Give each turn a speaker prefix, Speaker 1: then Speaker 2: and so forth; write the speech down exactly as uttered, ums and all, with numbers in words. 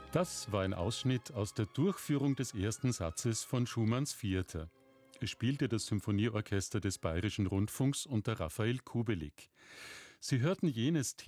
Speaker 1: Das war ein Ausschnitt aus der Durchführung des ersten Satzes von Schumanns Vierter. Es spielte das Symphonieorchester des Bayerischen Rundfunks unter Raphael Kubelik. Sie hörten jenes